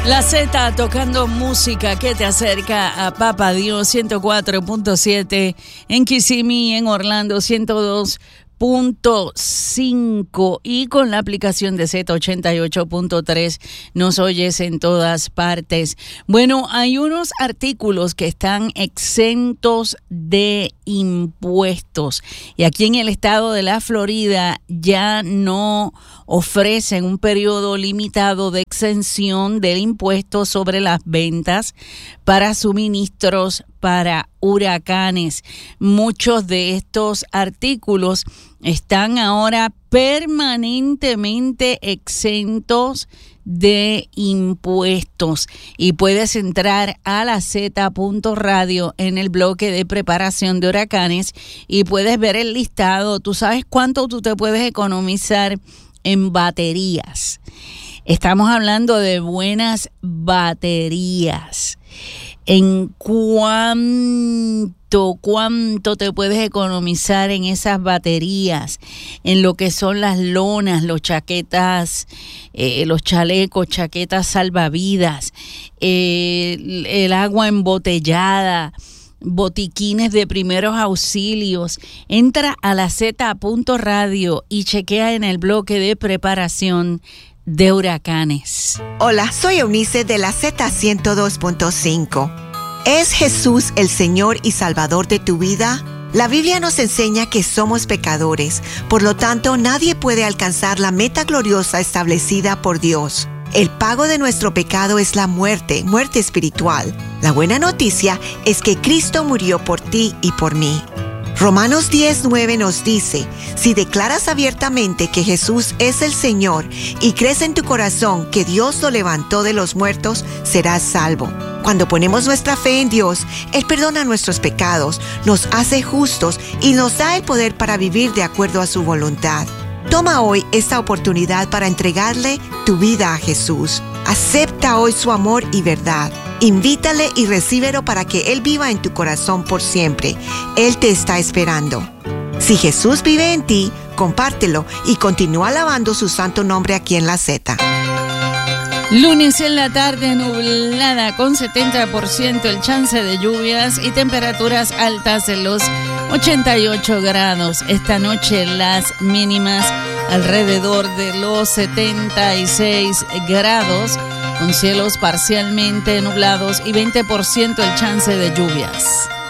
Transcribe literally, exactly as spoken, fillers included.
La Z tocando música que te acerca a Papá Dios, ciento cuatro punto siete en Kissimmee, en Orlando ciento dos punto cinco, y con la aplicación de Z ochenta y ocho punto tres nos oyes en todas partes. Bueno, hay unos artículos que están exentos de impuestos y aquí en el estado de la Florida ya no ofrecen un periodo limitado de exención del impuesto sobre las ventas para suministros para huracanes. Muchos de estos artículos están ahora permanentemente exentos de impuestos y puedes entrar a la Z punto radio en el bloque de preparación de huracanes y puedes ver el listado. Tú sabes cuánto tú te puedes economizar en baterías. Estamos hablando de buenas baterías. ¿En cuánto, cuánto te puedes economizar en esas baterías? En lo que son las lonas, los chaquetas, eh, los chalecos, chaquetas salvavidas, eh, el, el agua embotellada, botiquines de primeros auxilios. Entra a la Z punto radio y chequea en el bloque de preparación de huracanes. Hola, soy Eunice de la Z ciento dos punto cinco. ¿Es Jesús el Señor y Salvador de tu vida? La Biblia nos enseña que somos pecadores, por lo tanto nadie puede alcanzar la meta gloriosa establecida por Dios. El pago de nuestro pecado es la muerte, muerte espiritual. La buena noticia es que Cristo murió por ti y por mí. Romanos diez nueve nos dice, si declaras abiertamente que Jesús es el Señor y crees en tu corazón que Dios lo levantó de los muertos, serás salvo. Cuando ponemos nuestra fe en Dios, Él perdona nuestros pecados, nos hace justos y nos da el poder para vivir de acuerdo a su voluntad. Toma hoy esta oportunidad para entregarle tu vida a Jesús. Acepta hoy su amor y verdad. Invítale y recíbelo para que Él viva en tu corazón por siempre. Él te está esperando. Si Jesús vive en ti, compártelo y continúa alabando su santo nombre aquí en la Z. Lunes en la tarde nublada con setenta por ciento el chance de lluvias y temperaturas altas en los ochenta y ocho grados. Esta noche las mínimas alrededor de los setenta y seis grados, con cielos parcialmente nublados y veinte por ciento el chance de lluvias.